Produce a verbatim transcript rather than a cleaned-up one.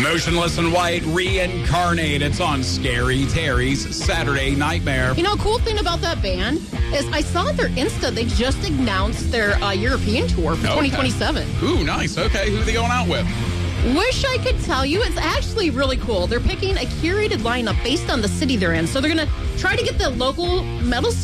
Motionless in White, Reincarnate. It's on Scary Terry's Saturday Nightmare. You know, a cool thing about that band is I saw on their Insta they just announced their uh, European tour for Okay. twenty twenty-seven. Ooh, nice. Okay, who are they going out with? Wish I could tell you. It's actually really cool. They're picking a curated lineup based on the city they're in. So they're going to try to get the local metal scene